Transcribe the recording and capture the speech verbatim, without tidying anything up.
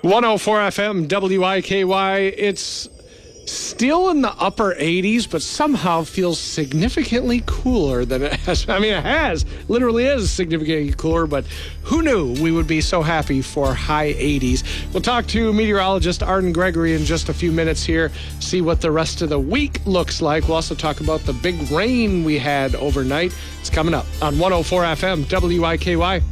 one oh four F M, W I K Y. It's still in the upper eighties, but somehow feels significantly cooler than it has. I mean, it has. Literally is significantly cooler, but who knew we would be so happy for high eighties? We'll talk to meteorologist Arden Gregory in just a few minutes here, see what the rest of the week looks like. We'll also talk about the big rain we had overnight. It's coming up on one oh four F M, W I K Y.